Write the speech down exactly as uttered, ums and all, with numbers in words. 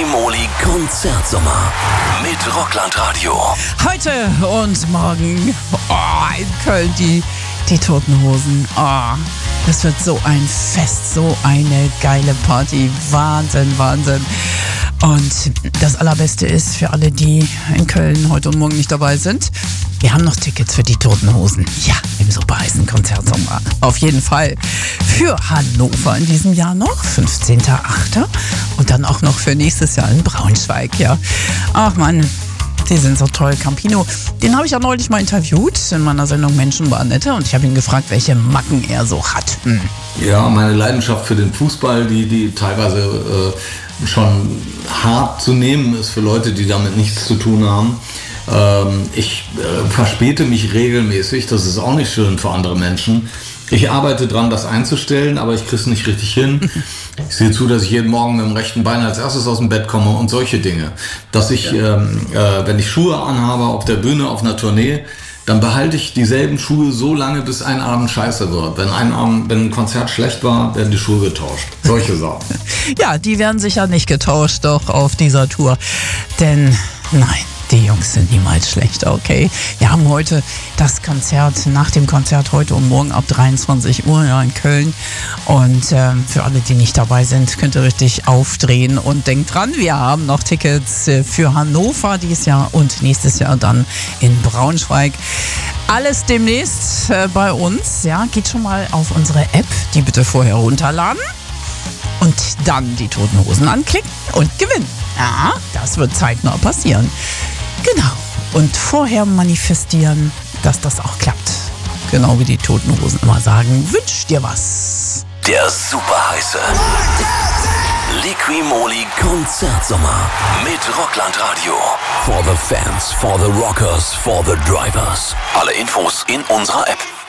Liqui-Moly Konzertsommer mit Rockland Radio. Heute und morgen oh, in Köln die, die Toten Hosen. Oh, das wird so ein Fest, so eine geile Party. Wahnsinn, Wahnsinn. Und das Allerbeste ist für alle, die in Köln heute und morgen nicht dabei sind, wir haben noch Tickets für die Toten Hosen. Ja, im super heißen Konzertsommer. Auf jeden Fall für Hannover in diesem Jahr noch, fünfzehnter achter Und dann auch noch für nächstes Jahr in Braunschweig, ja. Ach Mann, die sind so toll. Campino, den habe ich ja neulich mal interviewt in meiner Sendung Menschen war nette und ich habe ihn gefragt, welche Macken er so hat. Hm. Ja, meine Leidenschaft für den Fußball, die, die teilweise äh, schon hart zu nehmen ist für Leute, die damit nichts zu tun haben. Ähm, ich äh, verspäte mich regelmäßig, das ist auch nicht schön für andere Menschen. Ich arbeite dran, das einzustellen, aber ich kriege es nicht richtig hin. Ich sehe zu, dass ich jeden Morgen mit dem rechten Bein als erstes aus dem Bett komme und solche Dinge. Dass ich, ähm, äh, wenn ich Schuhe anhabe auf der Bühne, auf einer Tournee, dann behalte ich dieselben Schuhe so lange, bis ein Abend scheiße wird. Wenn ein Abend, wenn ein Konzert schlecht war, werden die Schuhe getauscht. Solche Sachen. Ja, die werden sicher nicht getauscht, doch auf dieser Tour. Denn, nein, die Jungs sind niemals schlecht, okay? Wir haben heute das Konzert, nach dem Konzert heute und morgen ab dreiundzwanzig Uhr ja, in Köln. Und ähm, für alle, die nicht dabei sind, könnt ihr richtig aufdrehen. Und denkt dran, wir haben noch Tickets für Hannover dieses Jahr und nächstes Jahr dann in Braunschweig. Alles demnächst äh, bei uns. Ja, geht schon mal auf unsere App, die bitte vorher runterladen. Und dann die Toten Hosen anklicken und gewinnen. Ja, das wird zeitnah passieren. Genau. Und vorher manifestieren, dass das auch klappt. Genau wie die Toten Hosen immer sagen, wünsch dir was. Der super heiße Liqui-Moly Konzertsommer mit Rockland Radio. For the fans, for the rockers, for the drivers. Alle Infos in unserer App.